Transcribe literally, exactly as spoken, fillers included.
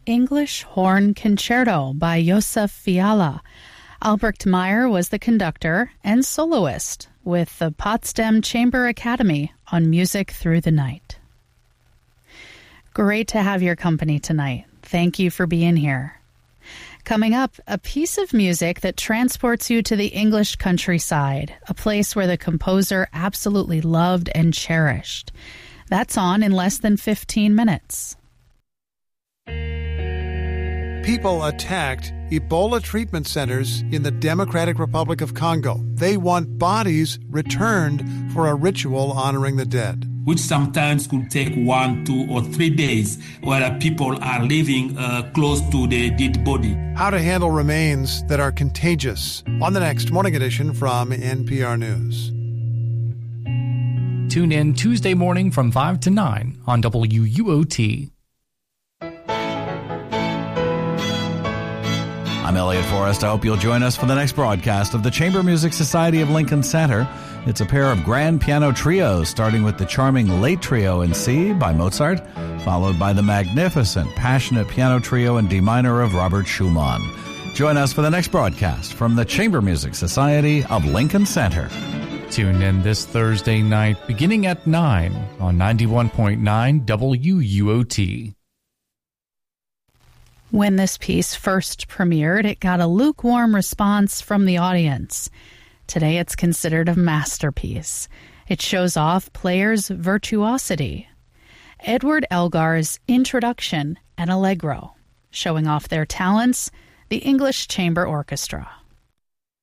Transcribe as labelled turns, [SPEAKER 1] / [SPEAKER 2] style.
[SPEAKER 1] English Horn Concerto by Josef Fiala. Albrecht Meyer was the conductor and soloist with the Potsdam Chamber Academy on Music Through the Night. Great to have your company tonight. Thank you for being here. Coming up, a piece of music that transports you to the English countryside, a place where the composer absolutely loved and cherished. That's on in less than fifteen minutes.
[SPEAKER 2] People attacked Ebola treatment centers in the Democratic Republic of Congo. They want bodies returned for a ritual honoring the dead,
[SPEAKER 3] which sometimes could take one, two, or three days, where people are living uh, close to the dead body.
[SPEAKER 2] How to handle remains that are contagious. On the next Morning Edition from N P R News.
[SPEAKER 4] Tune in Tuesday morning from five to nine on W U O T.
[SPEAKER 5] I'm Elliot Forrest. I hope you'll join us for the next broadcast of the Chamber Music Society of Lincoln Center. It's a pair of grand piano trios, starting with the charming Late Trio in C by Mozart, followed by the magnificent Passionate Piano Trio in D minor of Robert Schumann. Join us for the next broadcast from the Chamber Music Society of Lincoln Center.
[SPEAKER 4] Tune in this Thursday night beginning at nine on ninety-one point nine W U O T.
[SPEAKER 1] When this piece first premiered, it got a lukewarm response from the audience. Today it's considered a masterpiece. It shows off players' virtuosity. Edward Elgar's Introduction and Allegro, showing off their talents, the English Chamber Orchestra.